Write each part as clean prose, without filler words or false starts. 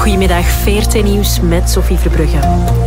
Goedemiddag, VRT Nieuws met Sophie Verbrugge.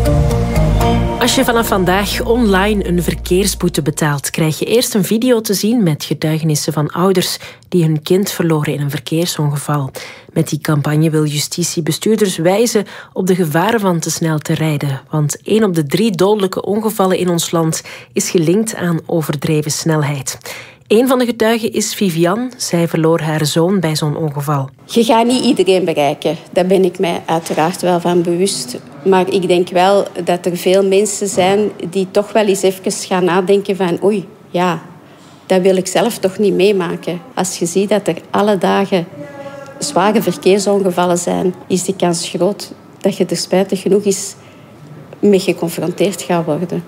Als je vanaf vandaag online een verkeersboete betaalt, krijg je eerst een video te zien met getuigenissen van ouders die hun kind verloren in een verkeersongeval. Met die campagne wil justitie bestuurders wijzen op de gevaren van te snel te rijden. Want 1 op de 3 dodelijke ongevallen in ons land is gelinkt aan overdreven snelheid. Een van de getuigen is Vivian. Zij verloor haar zoon bij zo'n ongeval. Je gaat niet iedereen bereiken. Daar ben ik mij uiteraard wel van bewust. Maar ik denk wel dat er veel mensen zijn die toch wel eens even gaan nadenken van oei, ja, dat wil ik zelf toch niet meemaken. Als je ziet dat er alle dagen zware verkeersongevallen zijn, is die kans groot dat je er spijtig genoeg eens mee geconfronteerd gaat worden.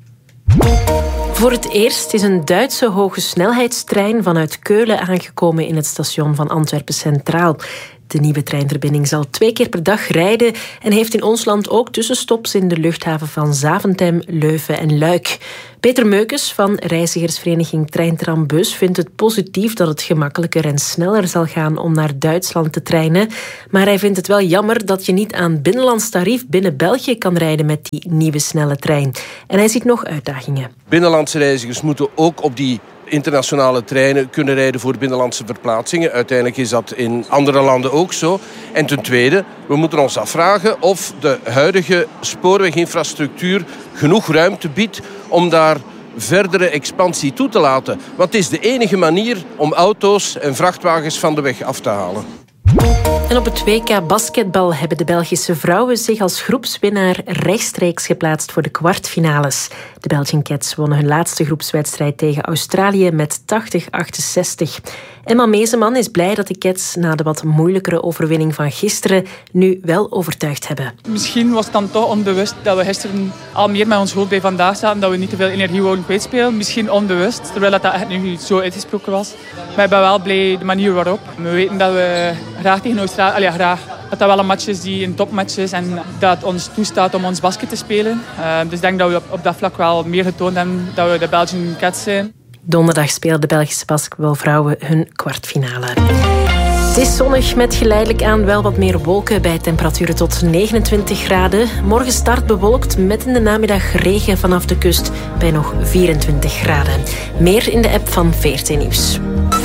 Voor het eerst is een Duitse hogesnelheidstrein vanuit Keulen aangekomen in het station van Antwerpen Centraal. De nieuwe treinverbinding zal 2 keer per dag rijden en heeft in ons land ook tussenstops in de luchthaven van Zaventem, Leuven en Luik. Peter Meukes van reizigersvereniging Treintrambus vindt het positief dat het gemakkelijker en sneller zal gaan om naar Duitsland te treinen. Maar hij vindt het wel jammer dat je niet aan binnenlands tarief binnen België kan rijden met die nieuwe snelle trein. En hij ziet nog uitdagingen. Binnenlandse reizigers moeten ook op die internationale treinen kunnen rijden voor binnenlandse verplaatsingen. Uiteindelijk is dat in andere landen ook zo. En ten tweede, we moeten ons afvragen of de huidige spoorweginfrastructuur genoeg ruimte biedt om daar verdere expansie toe te laten. Want het is de enige manier om auto's en vrachtwagens van de weg af te halen. En op het WK basketbal hebben de Belgische vrouwen zich als groepswinnaar rechtstreeks geplaatst voor de kwartfinales. De Belgian Cats wonnen hun laatste groepswedstrijd tegen Australië met 80-68. Emma Meeseman is blij dat de Cats na de wat moeilijkere overwinning van gisteren nu wel overtuigd hebben. Misschien was het dan toch onbewust dat we gisteren al meer met ons hoofd bij vandaag zaten, dat we niet te veel energie wouden kwijtspelen. Misschien onbewust, terwijl dat echt nu niet zo uitgesproken was. Maar ik ben wel blij de manier waarop. We weten dat we graag tegen Australië, dat wel een match is die een topmatch is en dat ons toestaat om ons basket te spelen. Dus ik denk dat we op dat vlak wel meer getoond hebben dat we de Belgian Cats zijn. Donderdag spelen de Belgische basketbalvrouwen hun kwartfinale. Het is zonnig met geleidelijk aan wel wat meer wolken bij temperaturen tot 29 graden. Morgen start bewolkt met in de namiddag regen vanaf de kust bij nog 24 graden. Meer in de app van VRT Nieuws.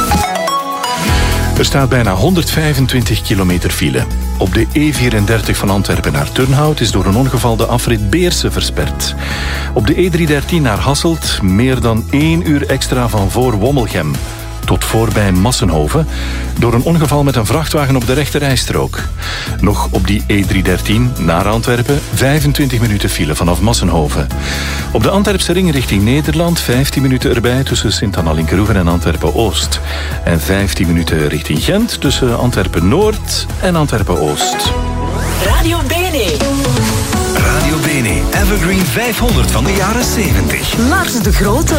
Er staat bijna 125 kilometer file. Op de E34 van Antwerpen naar Turnhout is door een ongeval de afrit Beerse versperd. Op de E313 naar Hasselt meer dan 1 uur extra van voor Wommelgem tot voorbij Massenhoven door een ongeval met een vrachtwagen op de rechterrijstrook. Nog op die E313 naar Antwerpen 25 minuten file vanaf Massenhoven. Op de Antwerpse ring richting Nederland 15 minuten erbij tussen Sint-Anna-Linkeroeven en Antwerpen-Oost. En 15 minuten richting Gent tussen Antwerpen-Noord en Antwerpen-Oost. Radio Bene. Radio Bene, Evergreen 500 van de jaren 70. Lars de Grote.